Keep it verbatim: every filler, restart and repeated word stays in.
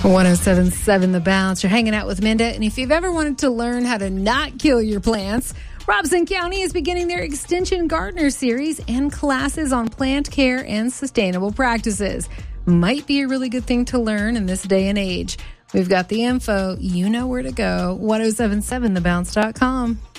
ten seventeen The Bounce. You're hanging out with Minda. And if you've ever wanted to learn how to not kill your plants, Robeson County is beginning their Extension Gardener series and classes on plant care and sustainable practices. Might be a really good thing to learn in this day and age. We've got the info. You know where to go. ten seventeen the bounce dot com.